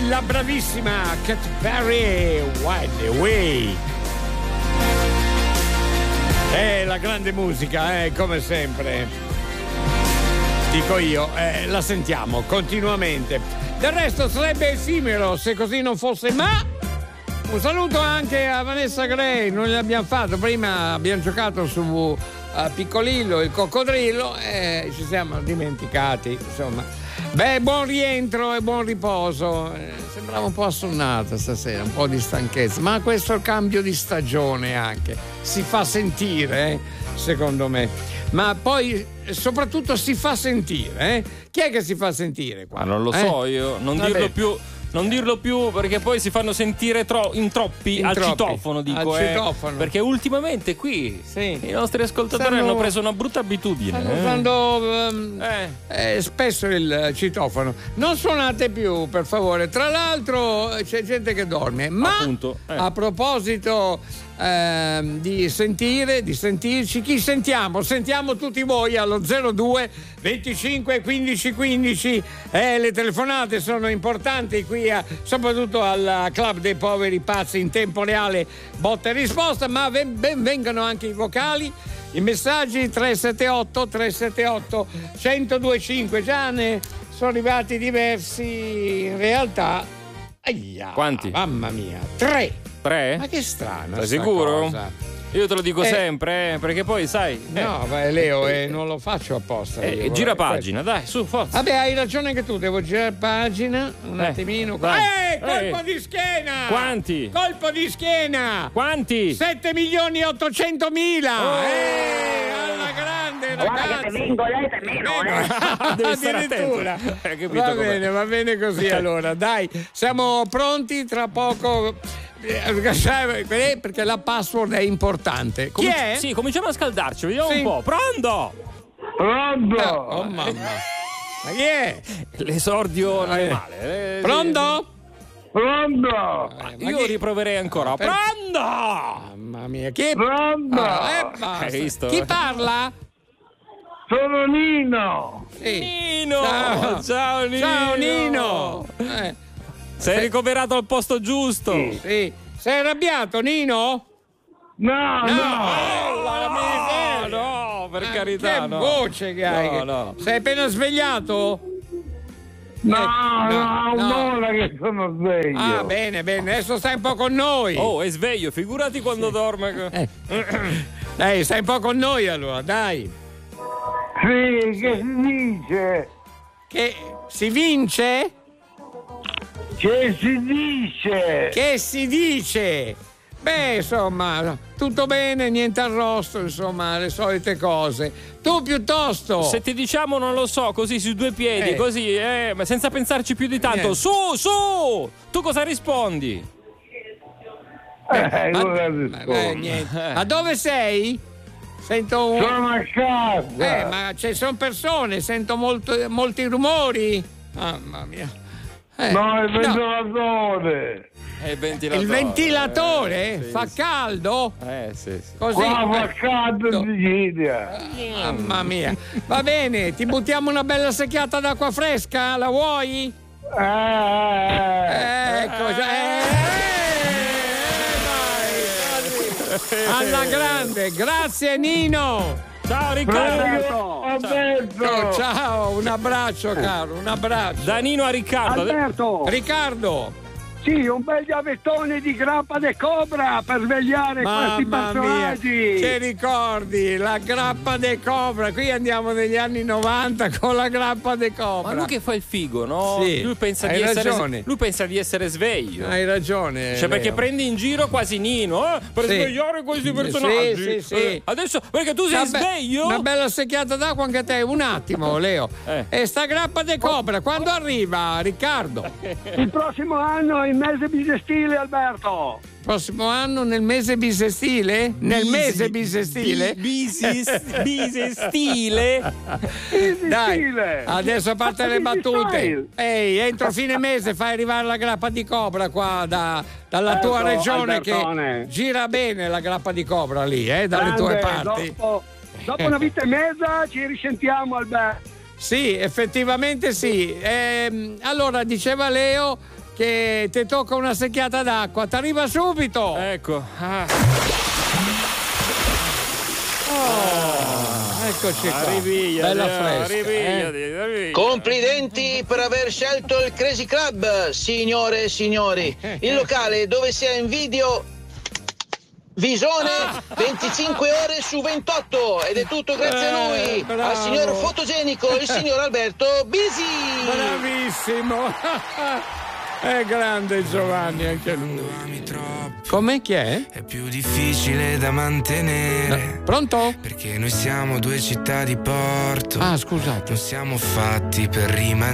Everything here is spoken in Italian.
la bravissima Katy Perry, Wild Away. La grande musica, come sempre. Dico io, la sentiamo continuamente. Del resto sarebbe effimero se così non fosse, ma un saluto anche a Vanessa Gray, non l'abbiamo fatto, prima abbiamo giocato su Piccolillo, il coccodrillo, e ci siamo dimenticati, insomma. Beh, buon rientro e buon riposo. Sembrava un po' assonnata stasera, un po' di stanchezza, ma questo è il cambio di stagione anche, si fa sentire, secondo me. Ma poi soprattutto si fa sentire, Chi è che si fa sentire qua? Ma non lo so io, non dirlo più perché poi si fanno sentire in troppi al citofono, dico, al citofono. Perché ultimamente qui i nostri ascoltatori hanno preso una brutta abitudine. Stanno usando spesso il citofono. Non suonate più, per favore. Tra l'altro c'è gente che dorme. Ma appunto, a proposito di sentirci, chi sentiamo? Sentiamo tutti voi allo 02 25 15 15. Le telefonate sono importanti qui, soprattutto al Club dei Poveri Pazzi in tempo reale, botta e risposta, ma ben vengano anche i vocali, i messaggi 378 1025. Già ne sono arrivati diversi in realtà. Quanti? Mamma mia, 3. Ma che strano. Sei sicuro? Cosa. Io te lo dico sempre, perché poi sai. No, Leo, non lo faccio apposta. Gira pagina, dai, su, forza. Vabbè, hai ragione anche tu, devo girare pagina un attimino. Colpo di schiena! Quanti? Colpo di schiena! Quanti? 7.800.000! Alla grande, ragazzi! Addirittura. Va bene così allora, dai, siamo pronti tra poco. Perché la password è importante. Chi è? Sì, cominciamo a scaldarci, vediamo un po'. Pronto? Oh mamma. Ma chi è? L'esordio normale. Pronto? Io riproverei ancora. Pronto? Mamma mia, chi è? Pronto? Hai visto? Chi parla? Sono Nino. Nino. Ciao Nino. Ciao Nino. Sei ricoverato al posto giusto. Sì. Sei arrabbiato, Nino? No. No, per carità. Che no. voce che hai. No. Sei appena svegliato? No, un'ora che sono sveglio. Ah, bene, adesso stai un po' con noi. Oh, è sveglio, figurati quando dorme. Stai un po' con noi allora, dai. Sì, che si dice? Che si vince? Che si dice? Che si dice? Beh, insomma, tutto bene, niente arrosto, insomma, le solite cose. Tu piuttosto. Se ti diciamo, non lo so, così su due piedi, così, ma senza pensarci più di tanto. Niente. Su! Tu cosa rispondi? Niente. Ma dove sei? Sento un... Sono a casa. Ma ci sono persone, sento molti rumori. Mamma mia. No, il ventilatore. Il ventilatore? Sì, fa caldo? Sì. Così. Qua fa caldo in Sicilia. Mamma mia. Va bene, ti buttiamo una bella secchiata d'acqua fresca? La vuoi? Ecco. Dai. Alla grande. Grazie Nino. Ciao Riccardo. Alberto. Ciao, un abbraccio caro, un abbraccio. Da Nino a Riccardo. Alberto. Riccardo. Sì, un bel gavettone di grappa de cobra per svegliare questi personaggi. Mia, che ricordi, la grappa de cobra. Qui andiamo negli anni 90 con la grappa de cobra. Ma lui che fa il figo, no? Sì, lui pensa di essere sveglio. Hai ragione. Cioè, perché Leo. prendi in giro quasi Nino, per svegliare questi personaggi. Sì. Adesso, perché tu sei sveglio? Una bella secchiata d'acqua anche a te. Un attimo, Leo. E sta grappa de cobra, quando arriva, Riccardo? Il prossimo anno il mese bisestile, Alberto. Prossimo anno nel mese bisestile? Nel mese bisestile? Bisestile. Dai, adesso a parte le battute. Entro fine mese fai arrivare la grappa di cobra qua dalla tua regione, Albertone. che gira bene la grappa di cobra lì, dalle tue parti. Dopo una vita e mezza ci risentiamo, Alberto. Sì, effettivamente sì. Allora, diceva Leo, che ti tocca una secchiata d'acqua, ti arriva subito. Ecco. Eccoci qua. Arrivia, bella fresca. Complimenti per aver scelto il Crazy Club, signore e signori. Il locale dove si è in video visione 25 ore su 28 ed è tutto grazie a lui, bravo. Al signor fotogenico, il signor Alberto Bisi. Bravissimo. È grande Giovanni anche lui. Come? Chi è? È più difficile da mantenere. Pronto? Perché noi siamo due città di porto. Ah, scusate. Non siamo fatti per rimanere.